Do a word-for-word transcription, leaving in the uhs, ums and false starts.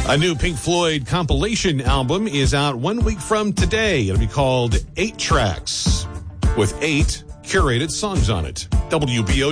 A new Pink Floyd compilation album is out one week from today. It'll be called Eight Tracks with eight curated songs on it. W B O